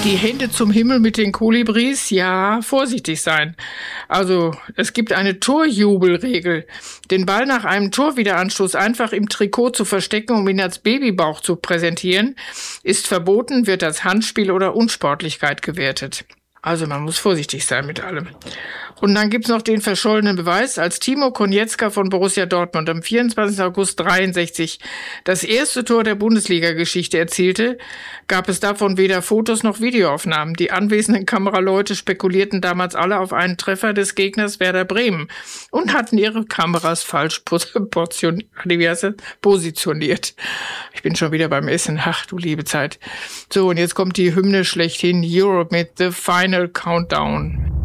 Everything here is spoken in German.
Die Hände zum Himmel mit den Kolibris, ja, vorsichtig sein. Also, es gibt eine Torjubelregel. Den Ball nach einem Torwiederanstoß einfach im Trikot zu verstecken, um ihn als Babybauch zu präsentieren, ist verboten, wird als Handspiel oder Unsportlichkeit gewertet. Also man muss vorsichtig sein mit allem. Und dann gibt's noch den verschollenen Beweis, als Timo Konietzka von Borussia Dortmund am 24. August 63 das erste Tor der Bundesliga-Geschichte erzielte, gab es davon weder Fotos noch Videoaufnahmen. Die anwesenden Kameraleute spekulierten damals alle auf einen Treffer des Gegners Werder Bremen und hatten ihre Kameras falsch positioniert. Ich bin schon wieder beim Essen. Ach, du liebe Zeit. So, und jetzt kommt die Hymne schlechthin, Europe mit The Final Countdown.